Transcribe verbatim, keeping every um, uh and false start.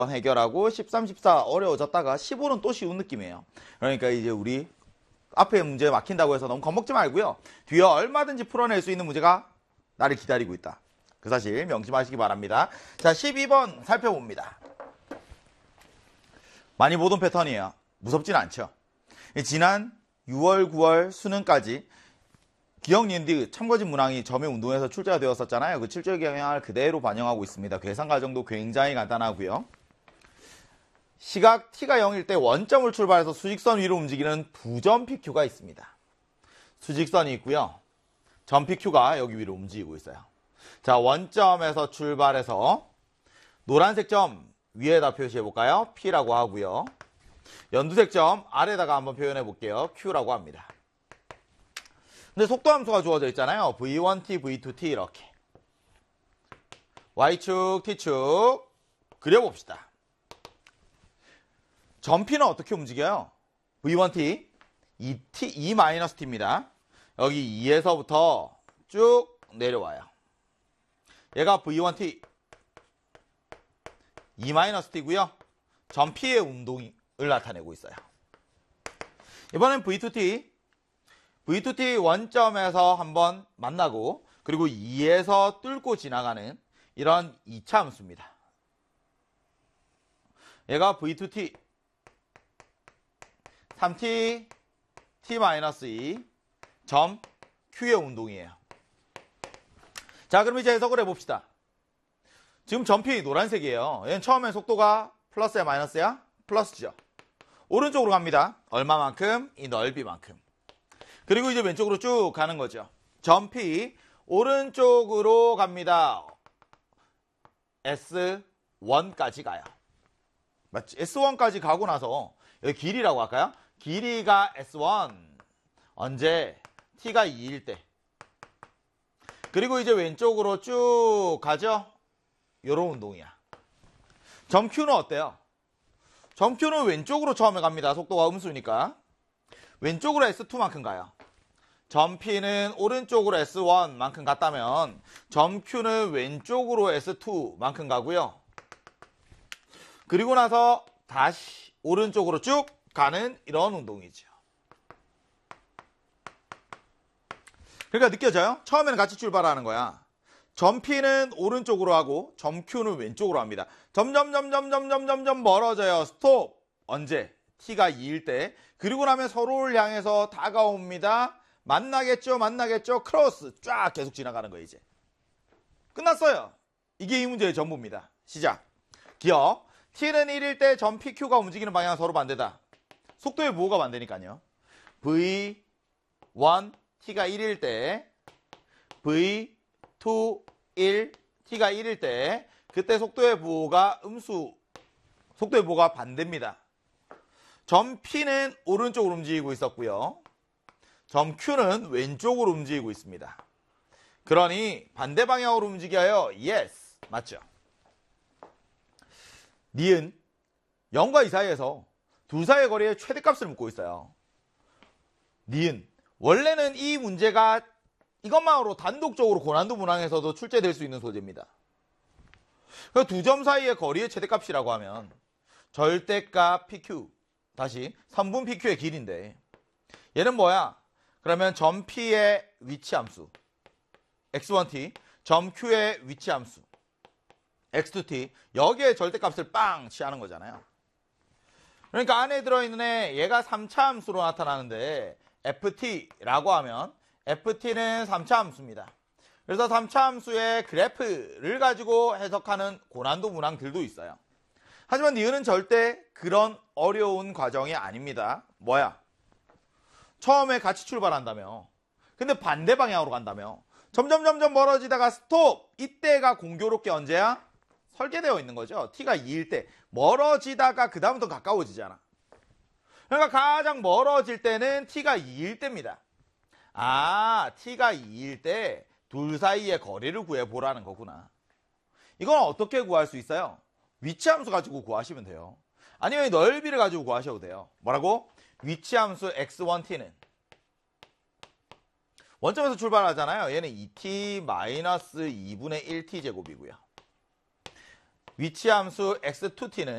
해결하고 십삼, 십사 어려워졌다가 십오는 또 쉬운 느낌이에요. 그러니까 이제 우리 앞에 문제 막힌다고 해서 너무 겁먹지 말고요. 뒤에 얼마든지 풀어낼 수 있는 문제가 나를 기다리고 있다. 그 사실 명심하시기 바랍니다. 자, 십이 번 살펴봅니다. 많이 보던 패턴이에요. 무섭진 않죠. 지난 유월, 구월 수능까지 기억, 니은디, 참거짓 문항이 점의 운동에서 출제가 되었었잖아요. 그 출제 경향을 그대로 반영하고 있습니다. 계산 과정도 굉장히 간단하고요. 시각 t가 영일 때 원점을 출발해서 수직선 위로 움직이는 부점 피큐가 있습니다. 수직선이 있고요. 점 피큐가 여기 위로 움직이고 있어요. 자, 원점에서 출발해서 노란색 점 위에다 표시해 볼까요? P라고 하고요. 연두색 점 아래다가 한번 표현해 볼게요. Q라고 합니다. 근데 속도 함수가 주어져 있잖아요. 브이 원 티, 브이 투 티 이렇게. Y축, T축 그려봅시다. 점 P는 어떻게 움직여요? 브이 원 티, 이 티, 이 마이너스 T입니다. 여기 이에서부터 쭉 내려와요. 얘가 브이 원 티, 이 마이너스 T고요. 점 P의 운동을 나타내고 있어요. 이번엔 브이 투 티, 브이 투 티 원점에서 한번 만나고 그리고 이에서 뚫고 지나가는 이런 이 차 함수입니다. 얘가 브이 투 티, 삼 티, 티 마이너스 이, 점 Q의 운동이에요. 자, 그럼 이제 해석을 해봅시다. 지금 점 P 노란색이에요. 얘는 처음에 속도가 플러스야 마이너스야? 플러스죠. 오른쪽으로 갑니다. 얼마만큼? 이 넓이만큼. 그리고 이제 왼쪽으로 쭉 가는 거죠. 점 P 오른쪽으로 갑니다. 에스 원까지 가요. 맞지? 에스 원까지 가고 나서 여기 길이라고 할까요? 길이가 에스 원. 언제? T가 이일 때. 그리고 이제 왼쪽으로 쭉 가죠? 요런 운동이야. 점 Q는 어때요? 점 Q는 왼쪽으로 처음에 갑니다. 속도가 음수니까. 왼쪽으로 에스 투만큼 가요. 점 P는 오른쪽으로 에스 원만큼 갔다면 점 Q는 왼쪽으로 에스 투만큼 가고요. 그리고 나서 다시 오른쪽으로 쭉 가는 이런 운동이죠. 그러니까 느껴져요? 처음에는 같이 출발하는 거야. 점 P는 오른쪽으로 하고 점 Q는 왼쪽으로 합니다. 점점점점점점점점 멀어져요. 스톱. 언제? T가 이일 때. 그리고 나면 서로를 향해서 다가옵니다. 만나겠죠? 만나겠죠? 크로스. 쫙 계속 지나가는 거예요, 이제. 끝났어요. 이게 이 문제의 전부입니다. 시작. 기억. T는 일일 때 점 피 큐가 움직이는 방향은 서로 반대다. 속도의 부호가 반대니까요. 브이 원, T가 일일 때, 브이 투, 일, T가 일일 때, 그때 속도의 부호가 음수, 속도의 부호가 반대입니다. 점 P는 오른쪽으로 움직이고 있었고요. 점 Q는 왼쪽으로 움직이고 있습니다. 그러니 반대 방향으로 움직여요. Yes. 맞죠? 니은 영과 이 사이에서 둘 사이의 거리의 최대값을 묻고 있어요. 니은 원래는 이 문제가 이것만으로 단독적으로 고난도 문항에서도 출제될 수 있는 소재입니다. 두 점 사이의 거리의 최대값이라고 하면 절대값 피큐, 다시 삼분 피큐의 길인데 얘는 뭐야? 그러면 점 P의 위치 함수 엑스 원 티, 점 Q의 위치 함수 엑스 투 티, 여기에 절대값을 빵 취하는 거잖아요. 그러니까 안에 들어있는 애 얘가 삼 차 함수로 나타나는데 에프 티라고 하면 에프 티는 삼 차 함수입니다. 그래서 삼 차 함수의 그래프를 가지고 해석하는 고난도 문항들도 있어요. 하지만 니은은 절대 그런 어려운 과정이 아닙니다. 뭐야? 처음에 같이 출발한다며. 근데 반대 방향으로 간다며. 점점 점점 멀어지다가 스톱! 이때가 공교롭게 언제야? 설계되어 있는 거죠. T가 이일 때. 멀어지다가 그 다음부터 가까워지잖아. 그러니까 가장 멀어질 때는 T가 이일 때입니다. 아, T가 이일 때 둘 사이의 거리를 구해보라는 거구나. 이건 어떻게 구할 수 있어요? 위치함수 가지고 구하시면 돼요. 아니면 넓이를 가지고 구하셔도 돼요. 뭐라고? 위치함수 엑스 원 티는 원점에서 출발하잖아요. 얘는 이 티 마이너스 이분의 일 티 제곱이고요. 위치함수 엑스 투 티는